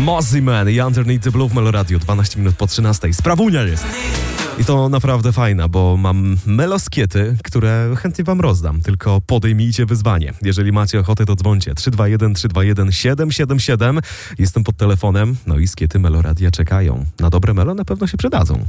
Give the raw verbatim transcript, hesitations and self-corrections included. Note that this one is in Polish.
Mozzie Man i Underneath the Blue w Melo Radio, dwanaście minut po trzynastej. Sprawunia jest. I to naprawdę fajna, bo mam meloskiety, które chętnie wam rozdam, tylko podejmijcie wyzwanie. Jeżeli macie ochotę, to dzwońcie trzy dwa jeden trzy dwa jeden siedem siedem siedem. Jestem pod telefonem, no i skiety Melo Radia czekają. Na dobre melo na pewno się przydadzą.